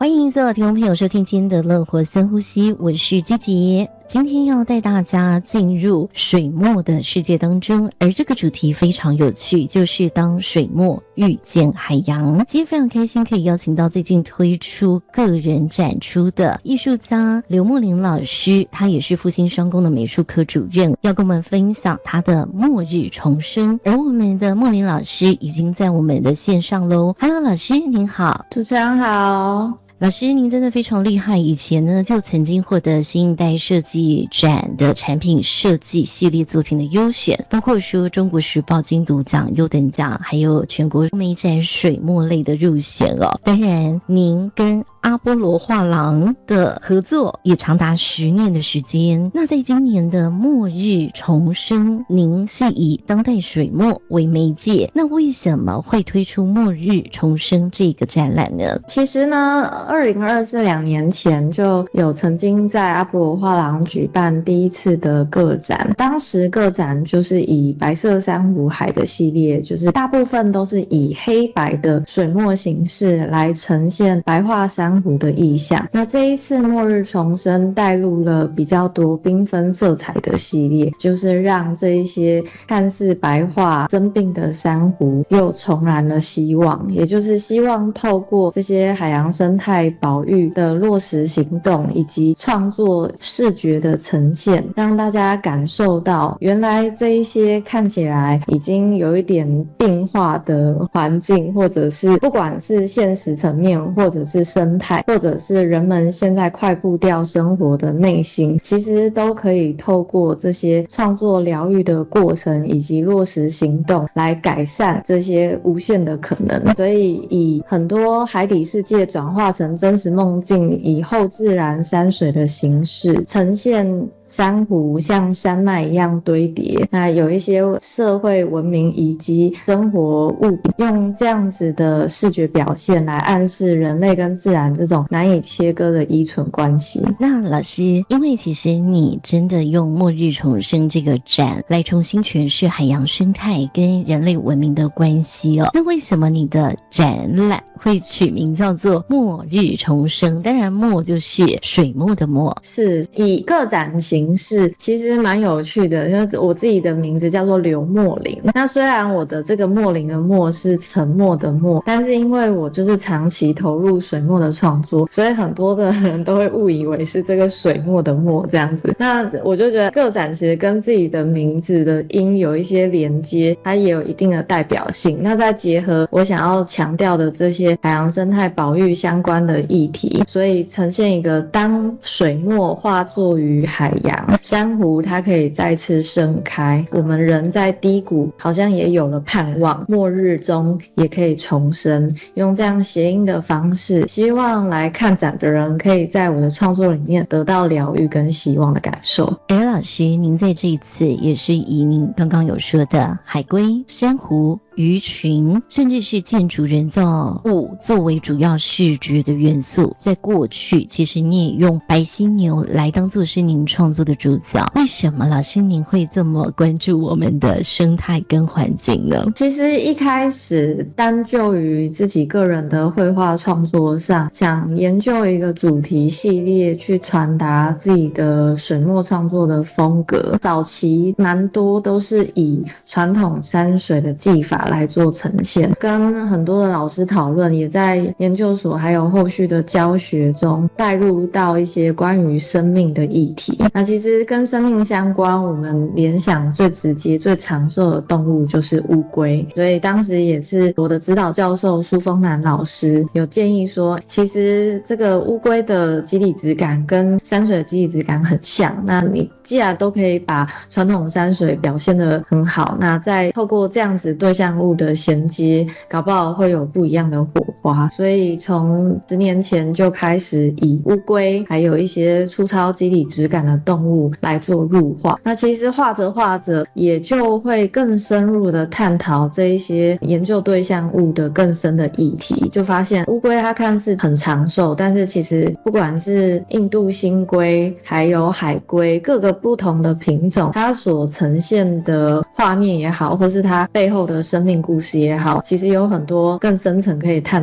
欢迎所有听众朋友收听今天的乐活深呼吸，我是季杰。今天要带大家进入水墨的世界当中，而这个主题非常有趣，就是当水墨遇见海洋。今天非常开心可以邀请到最近推出个人展出的艺术家刘墨林老师，他也是复兴商工的美术科主任，要跟我们分享他的末日重生。而我们的墨林老师已经在我们的线上咯。 Hello 老师您好。 主持人好。 老师您真的非常厉害，以前呢就曾经获得新一代设计展的产品设计系列作品的优选，包括说中国时报金读奖、优等奖，还有全国美展水墨类的入选哦。当然您跟阿波罗画廊的合作也长达10年的时间。那在今年的末日重生，您是以当代水墨为媒介，那为什么会推出末日重生这个展览呢？ 其实呢，2024-2年前就有曾经在阿波罗画廊举办第一次的个展，当时个展就是以白色珊瑚海的系列，就是大部分都是以黑白的水墨形式来呈现白化珊瑚的意象。那这一次末日重生带入了比较多缤纷色彩的系列，就是让这一些看似白化生病的珊瑚又重燃了希望，也就是希望透过这些海洋生态保育的落实行动以及创作视觉的呈现，让大家感受到原来这一些看起来已经有一点病化的环境，或者是不管是现实层面，或者是生态，或者是人们现在快步调生活的内心，其实都可以透过这些创作疗愈的过程以及落实行动来改善这些无限的可能。所以以很多海底世界转化成真实梦境，以后自然山水的形式呈现珊瑚像山脉一样堆叠，那有一些社会文明以及生活物品，用这样子的视觉表现来暗示人类跟自然这种难以切割的依存关系。 那老师，因为其实你真的用末日重生这个展来重新诠释海洋生态跟人类文明的关系哦，那为什么你的展览会取名叫做末日重生？当然墨就是水墨的墨， 是以个展形式，其实蛮有趣的，因为我自己的名字叫做刘墨林。那虽然我的这个墨林的墨是沉默的墨，但是因为我就是长期投入水墨的创作，所以很多的人都会误以为是这个水墨的墨这样子。那我就觉得个展其实跟自己的名字的音有一些连接，它也有一定的代表性。那再结合我想要强调的这些海洋生态保育相关的议题，所以呈现一个当水墨化作于海洋，珊瑚它可以再次盛开，我们人在低谷好像也有了盼望，末日中也可以重生，用这样谐音的方式，希望来看展的人可以在我的创作里面得到疗愈跟希望的感受。 而老师您在这一次也是以您刚刚有说的海龟、珊瑚、鱼群，甚至是建筑人造物作为主要视觉的元素。在过去其实你也用白犀牛来当作是您创作的主角，为什么老师您会这么关注我们的生态跟环境呢？ 其实一开始单就于自己个人的绘画创作上，想研究一个主题系列去传达自己的水墨创作的风格。早期蛮多都是以传统山水的技法来做呈现，跟很多的老师讨论，也在研究所还有后续的教学中带入到一些关于生命的议题。那其实跟生命相关，我们联想最直接最长寿的动物就是乌龟，所以当时也是我的指导教授苏峰南老师有建议说，其实这个乌龟的肌理质感跟山水的肌理质感很像，那你既然都可以把传统山水表现得很好，那再透过这样子对象物的衔接，搞不好会有不一样的火花。所以从10年前就开始以乌龟还有一些粗糙肌理质感的动物来做入画。那其实画着画着也就会更深入的探讨这一些研究对象物的更深的议题，就发现乌龟它看似很长寿，但是其实不管是印度新龟还有海龟各个不同的品种，它所呈现的画面也好，或是它背后的生命故事也好，其实有很多更深层可以探讨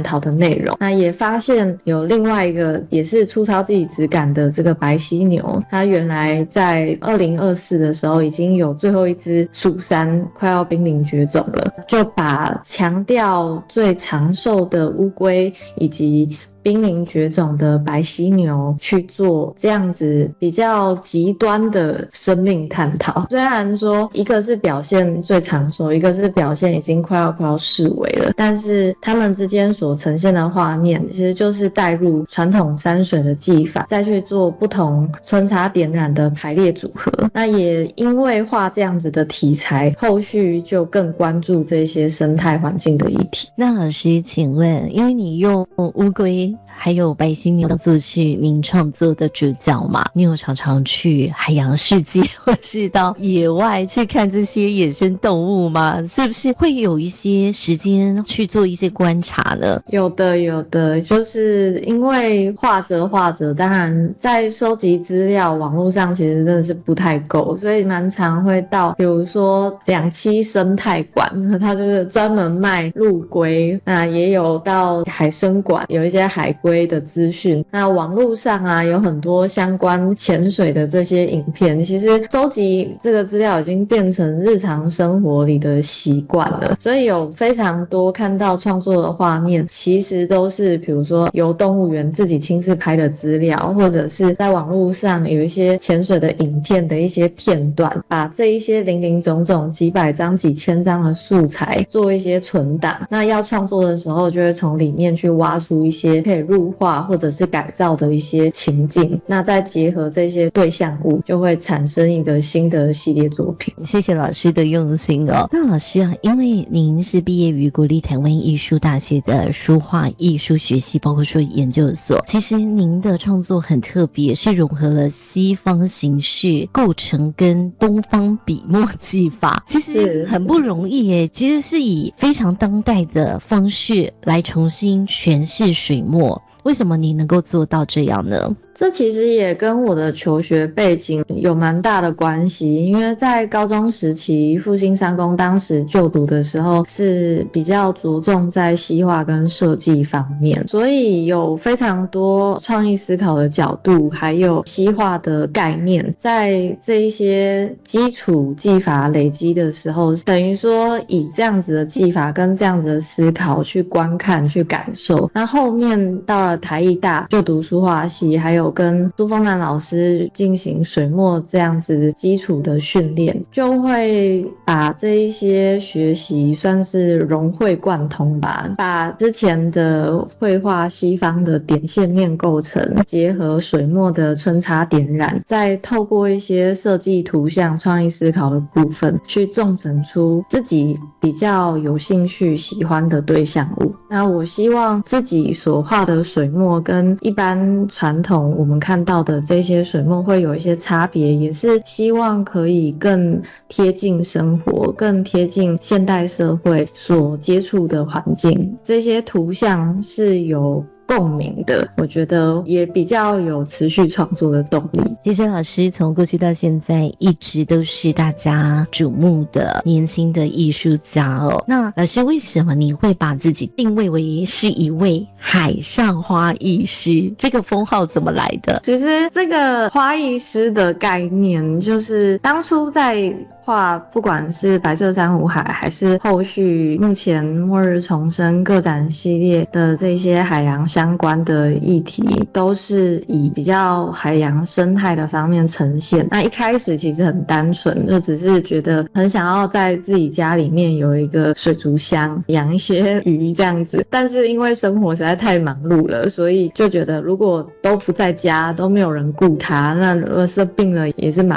讨的内容。那也发现有另外一个也是粗糙自己质感的这个白犀牛，它原来在2024的时候已经有最后一只蜀山快要濒临绝种了，就把强调最长寿的乌龟以及濒临绝种的白犀牛去做这样子比较极端的生命探讨。虽然说一个是表现最长寿，一个是表现已经快要式微了，但是他们之间所呈现的画面其实就是带入传统山水的技法，再去做不同穿插点染的排列组合。那也因为画这样子的题材，后续就更关注这些生态环境的议题。 那老师请问，因为你用乌龟还有白犀牛做是您创作的主角嘛，你有常常去海洋世界或是到野外去看这些野生动物吗？是不是会有一些时间去做一些观察呢？ 有的，就是因为画着当然在收集资料网络上其实真的是不太够，所以蛮常会到比如说2栖生态馆，它就是专门卖陆龟，那也有到海生馆有一些海龟的资讯。那网络上啊有很多相关潜水的这些影片，其实收集这个资料已经变成日常生活里的习惯了，所以有非常多看到创作的画面其实都是比如说由动物园自己亲自拍的资料，或者是在网络上有一些潜水的影片的一些片段，把这一些林林总总几百张几千张的素材做一些存档。那要创作的时候就会从里面去挖出一些可以入画或者是改造的一些情境，那再结合这些对象物，就会产生一个新的系列作品。 谢谢老师的用心哦。那老师啊，因为您是毕业于国立台湾艺术大学的书画艺术学系，包括说研究所，其实您的创作很特别，是融合了西方形式构成跟东方笔墨技法，其实很不容易耶。其实是以非常当代的方式来重新诠释水墨，为什么你能够做到这样呢？ 这其实也跟我的求学背景有蛮大的关系，因为在高中时期复兴商工当时就读的时候是比较着重在西画跟设计方面，所以有非常多创意思考的角度还有西画的概念，在这一些基础技法累积的时候，等于说以这样子的技法跟这样子的思考去观看去感受。那后面到了台艺大就读书画系，还有跟苏峰南老师进行水墨这样子基础的训练，就会把这一些学习算是融会贯通吧，把之前的绘画西方的点线面构成结合水墨的穿插点染，再透过一些设计图像创意思考的部分去纵整出自己比较有兴趣喜欢的对象物。那我希望自己所画的水墨跟一般传统我们看到的这些水墨会有一些差别，也是希望可以更贴近生活，更贴近现代社会所接触的环境。这些图像是有共鸣的，我觉得也比较有持续创作的动力。 其实老师从过去到现在一直都是大家瞩目的年轻的艺术家哦。那老师，为什么你会把自己定位为是一位海上花艺师？这个封号怎么来的？ 其实这个花艺师的概念就是当初在画不管是白色珊瑚海还是后续目前末日重生个展系列的这些海洋相关的议题，都是以比较海洋生态的方面呈现。那一开始其实很单纯，就只是觉得很想要在自己家里面有一个水族箱，养一些鱼这样子，但是因为生活实在太忙碌了，所以就觉得如果都不在家，都没有人顾它，那如果生病了也是蛮